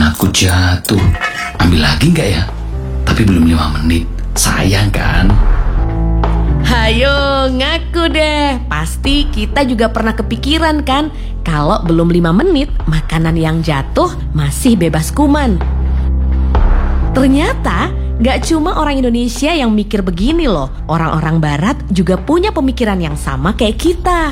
Aku jatuh. Ambil lagi nggak ya? Tapi belum 5 menit. Sayang kan? Hayo ngaku deh. Pasti kita juga pernah kepikiran kan, kalau belum 5 menit makanan yang jatuh masih bebas kuman. Ternyata gak cuma orang Indonesia yang mikir begini loh. Orang-orang barat juga punya pemikiran yang sama kayak kita.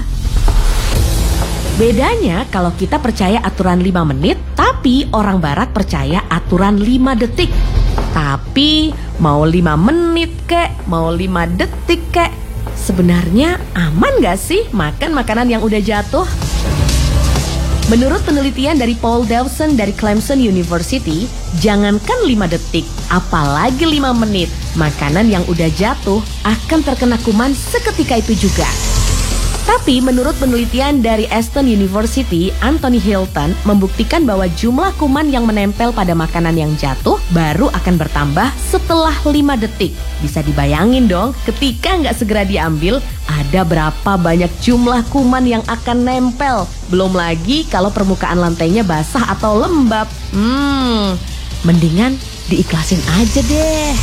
Bedanya kalau kita percaya aturan 5 menit, tapi orang barat percaya aturan 5 detik. Tapi mau 5 menit kek, mau 5 detik kek, sebenarnya aman gak sih makan makanan yang udah jatuh? Menurut penelitian dari Paul Dawson dari Clemson University, jangankan 5 detik, apalagi 5 menit, makanan yang udah jatuh akan terkena kuman seketika itu juga. Tapi menurut penelitian dari Aston University, Anthony Hilton membuktikan bahwa jumlah kuman yang menempel pada makanan yang jatuh baru akan bertambah setelah 5 detik. Bisa dibayangin dong, ketika nggak segera diambil, ada berapa banyak jumlah kuman yang akan nempel. Belum lagi kalau permukaan lantainya basah atau lembab. Mendingan diikhlasin aja deh.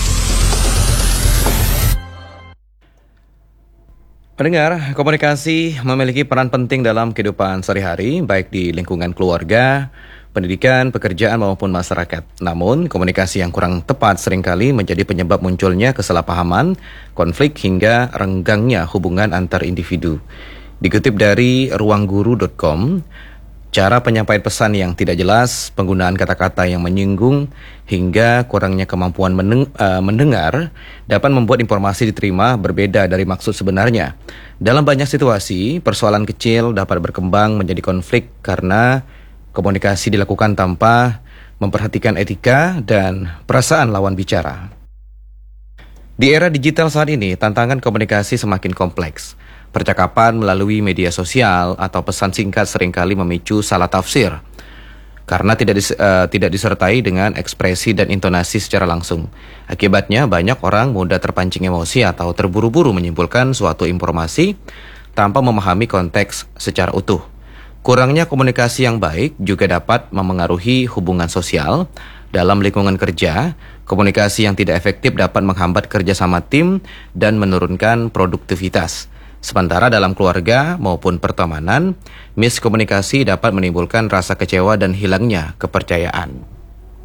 Pendengar, komunikasi memiliki peran penting dalam kehidupan sehari-hari, baik di lingkungan keluarga, pendidikan, pekerjaan maupun masyarakat. Namun, komunikasi yang kurang tepat seringkali menjadi penyebab munculnya kesalahpahaman, konflik hingga renggangnya hubungan antar individu. Dikutip dari ruangguru.com, cara penyampaian pesan yang tidak jelas, penggunaan kata-kata yang menyinggung, hingga kurangnya kemampuan mendengar dapat membuat informasi diterima berbeda dari maksud sebenarnya. Dalam banyak situasi, persoalan kecil dapat berkembang menjadi konflik karena komunikasi dilakukan tanpa memperhatikan etika dan perasaan lawan bicara. Di era digital saat ini, tantangan komunikasi semakin kompleks. Percakapan melalui media sosial atau pesan singkat seringkali memicu salah tafsir karena tidak disertai dengan ekspresi dan intonasi secara langsung. Akibatnya banyak orang mudah terpancing emosi atau terburu-buru menyimpulkan suatu informasi tanpa memahami konteks secara utuh. Kurangnya komunikasi yang baik juga dapat memengaruhi hubungan sosial. Dalam lingkungan kerja, komunikasi yang tidak efektif dapat menghambat kerjasama tim dan menurunkan produktivitas. Sementara dalam keluarga maupun pertemanan, miskomunikasi dapat menimbulkan rasa kecewa dan hilangnya kepercayaan.